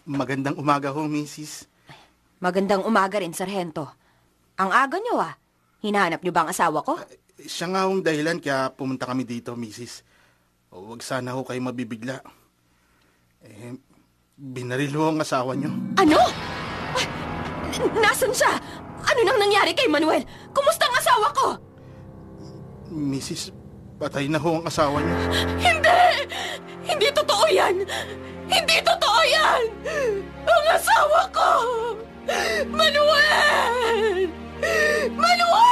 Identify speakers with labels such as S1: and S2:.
S1: Magandang umaga ho, Mrs.
S2: Magandang umaga rin, Sargento. Ang aga niyo Hinahanap niyo ba ang asawa ko?
S1: Siya nga hong dahilan kaya pumunta kami dito, Mrs. Huwag sana ho kayo mabibigla. Binaril ho ang asawa niyo.
S2: Ano? Nasaan siya? Ano nang nangyari kay Manuel? Kumusta ang asawa ko?
S1: Mrs., patay na ho ang asawa niyo.
S2: Hindi! Hindi totoo yan! Hindi totoo yan! Ang asawa ko! Manuel! Manuel!